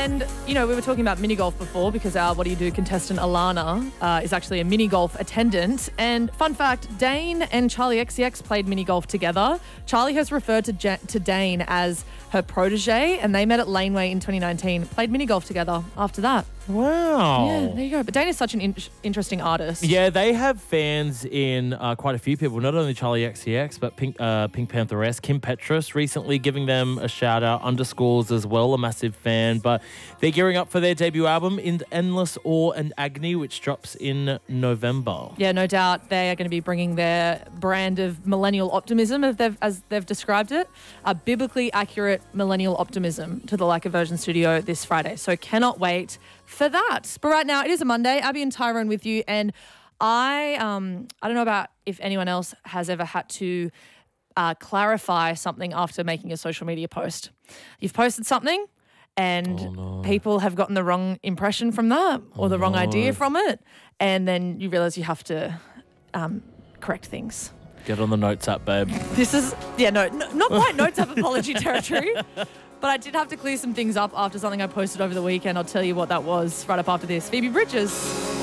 And, you know, we were talking about mini golf before because our What Do You Do contestant Alana is actually a mini golf attendant. And fun fact, Dane and Charlie XCX played mini golf together. Charlie has referred to Dane as her protege, and they met at Laneway in 2019, played mini golf together after that. Wow. Yeah, there you go. But Dane is such an interesting artist. Yeah, they have fans in quite a few people, not only Charlie XCX, but Pink Pantheress, Kim Petras, recently giving them a shout out, Underscores as well, a massive fan. But they're gearing up for their debut album, In Endless Awe and Agony, which drops in November. Yeah, no doubt they are going to be bringing their brand of millennial optimism, as they've described it, a biblically accurate millennial optimism to the Like a Virgin studio this Friday. So cannot wait for that. But right now, it is a Monday. Abby and Tyrone with you. And I don't know about if anyone else has ever had to clarify something after making a social media post. You've posted something and people have gotten the wrong impression from that or the wrong idea from it. And then you realise you have to correct things. Get on the Notes app, babe. This is, not quite Notes app apology territory. But I did have to clear some things up after something I posted over the weekend. I'll tell you what that was right up after this. Phoebe Bridges.